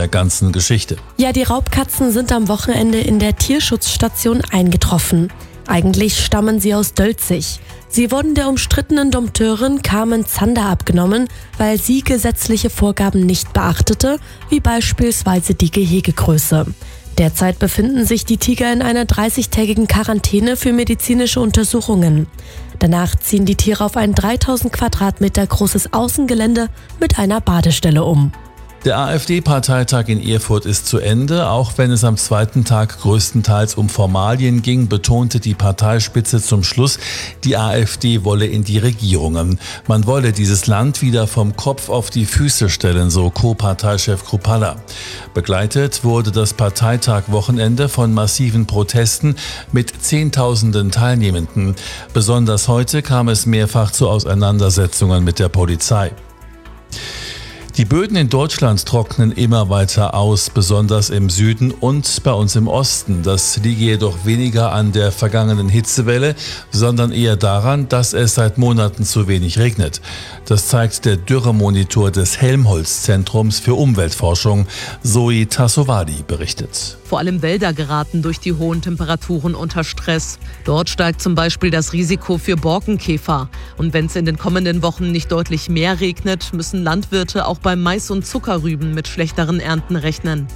der ganzen Geschichte. Ja, die Raubkatzen sind am Wochenende in der Tierschutzstation eingetroffen. Eigentlich stammen sie aus Dölzig. Sie wurden der umstrittenen Dompteurin Carmen Zander abgenommen, weil sie gesetzliche Vorgaben nicht beachtete, wie beispielsweise die Gehegegröße. Derzeit befinden sich die Tiger in einer 30-tägigen Quarantäne für medizinische Untersuchungen. Danach ziehen die Tiere auf ein 3000 Quadratmeter großes Außengelände mit einer Badestelle um. Der AfD-Parteitag in Erfurt ist zu Ende. Auch wenn es am zweiten Tag größtenteils um Formalien ging, betonte die Parteispitze zum Schluss, die AfD wolle in die Regierungen. Man wolle dieses Land wieder vom Kopf auf die Füße stellen, so Co-Parteichef Kruppalla. Begleitet wurde das Parteitag-Wochenende von massiven Protesten mit Zehntausenden Teilnehmenden. Besonders heute kam es mehrfach zu Auseinandersetzungen mit der Polizei. Die Böden in Deutschland trocknen immer weiter aus, besonders im Süden und bei uns im Osten. Das liege jedoch weniger an der vergangenen Hitzewelle, sondern eher daran, dass es seit Monaten zu wenig regnet. Das zeigt der Dürremonitor des Helmholtz-Zentrums für Umweltforschung. Zoe Tassovali berichtet. Vor allem Wälder geraten durch die hohen Temperaturen unter Stress. Dort steigt zum Beispiel das Risiko für Borkenkäfer. Und wenn es in den kommenden Wochen nicht deutlich mehr regnet, müssen Landwirte auch beim Mais und Zuckerrüben mit schlechteren Ernten rechnen.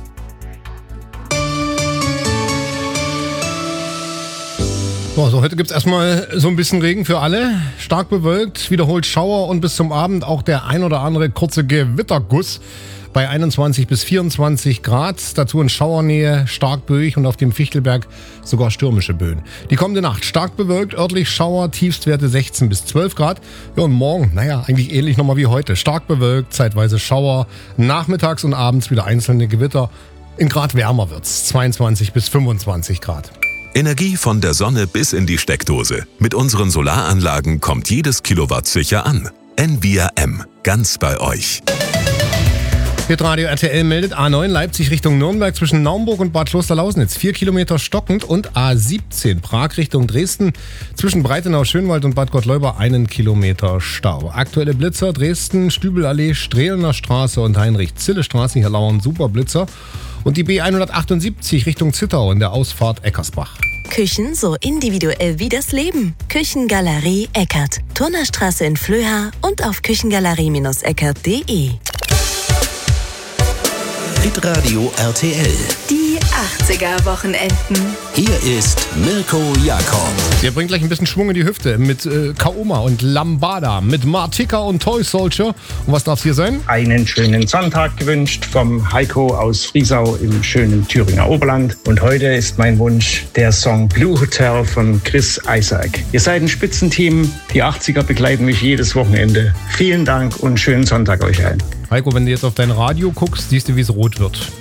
Also heute gibt es erstmal so ein bisschen Regen für alle. Stark bewölkt, wiederholt Schauer und bis zum Abend auch der ein oder andere kurze Gewitterguss. Bei 21 bis 24 Grad, dazu in Schauernähe, stark böig und auf dem Fichtelberg sogar stürmische Böen. Die kommende Nacht stark bewölkt, örtlich Schauer, Tiefstwerte 16 bis 12 Grad. Ja, und morgen, eigentlich ähnlich nochmal wie heute. Stark bewölkt, zeitweise Schauer, nachmittags und abends wieder einzelne Gewitter. In Grad wärmer wird's, 22 bis 25 Grad. Energie von der Sonne bis in die Steckdose. Mit unseren Solaranlagen kommt jedes Kilowatt sicher an. Envia M, ganz bei euch. Hitradio RTL meldet A9 Leipzig Richtung Nürnberg zwischen Naumburg und Bad Klosterlausnitz 4 Kilometer stockend und A17 Prag Richtung Dresden zwischen Breitenau-Schönwald und Bad Gottleuba 1 Kilometer Stau. Aktuelle Blitzer Dresden, Stübelallee, Strehlener Straße und Heinrich-Zille-Straße, hier lauern Superblitzer. Und die B178 Richtung Zittau in der Ausfahrt Eckersbach. Küchen so individuell wie das Leben. Küchengalerie Eckert. Turnerstraße in Flöha und auf küchengalerie-eckert.de. Hitradio RTL. Die 80er-Wochenenden. Hier ist Mirko Jakob. Der bringt gleich ein bisschen Schwung in die Hüfte mit Kaoma und Lambada, mit Martika und Toy Soldier. Und was darf's hier sein? Einen schönen Sonntag gewünscht vom Heiko aus Friesau im schönen Thüringer Oberland. Und heute ist mein Wunsch der Song Blue Hotel von Chris Isaak. Ihr seid ein Spitzenteam. Die 80er begleiten mich jedes Wochenende. Vielen Dank und schönen Sonntag euch allen. Heiko, wenn du jetzt auf dein Radio guckst, siehst du, wie es rot wird.